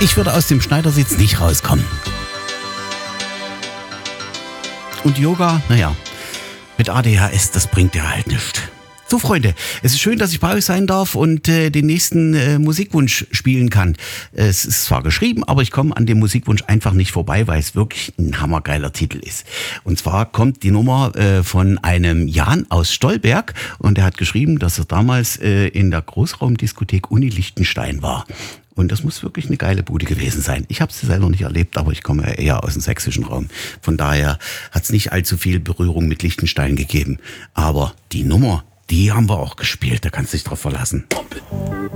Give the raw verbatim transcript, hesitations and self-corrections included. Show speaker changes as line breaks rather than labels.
Ich würde aus dem Schneidersitz nicht rauskommen. Und Yoga, naja, mit A D H S, das bringt ja halt nichts. So, Freunde, es ist schön, dass ich bei euch sein darf und äh, den nächsten äh, Musikwunsch spielen kann. Es ist zwar geschrieben, aber ich komme an dem Musikwunsch einfach nicht vorbei, weil es wirklich ein hammergeiler Titel ist. Und zwar kommt die Nummer äh, von einem Jan aus Stolberg und er hat geschrieben, dass er damals äh, in der Großraumdiskothek Uni Liechtenstein war. Und das muss wirklich eine geile Bude gewesen sein. Ich habe es selber nicht erlebt, aber ich komme eher aus dem sächsischen Raum. Von daher hat es nicht allzu viel Berührung mit Liechtenstein gegeben. Aber die Nummer, die haben wir auch gespielt, da kannst du dich drauf verlassen.